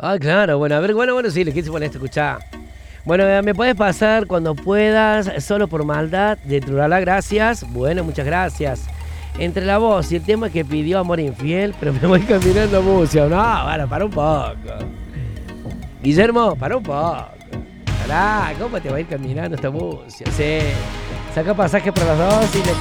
Ah, claro, bueno, a ver, bueno, sí, le quise poner esto, escuchá. Bueno, me puedes pasar cuando puedas, solo por maldad, de Truralá, gracias. Bueno, muchas gracias. Entre la voz y el tema que pidió Amor Infiel, pero me voy caminando mucho. No, bueno, para un poco. Guillermo, para un poco. Pará, ¿cómo te va a ir caminando esta música? Sí. Saca pasaje para los dos y le